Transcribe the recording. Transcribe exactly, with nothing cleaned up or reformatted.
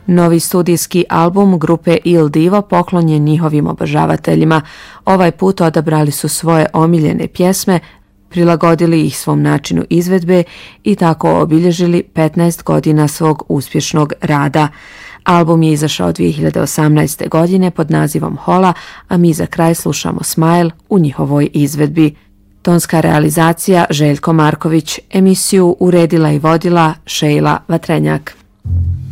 Novi studijski album grupe Il Divo poklon je njihovim obožavateljima. Ovaj put odabrali su svoje omiljene pjesme, prilagodili ih svom načinu izvedbe i tako obilježili petnaest godina svog uspješnog rada. Album je izašao dvije hiljade osamnaeste. godine pod nazivom Hola, a mi za kraj slušamo Smile u njihovoj izvedbi. Tonska realizacija Željko Marković, emisiju uredila i vodila Šejla Vatrenjak.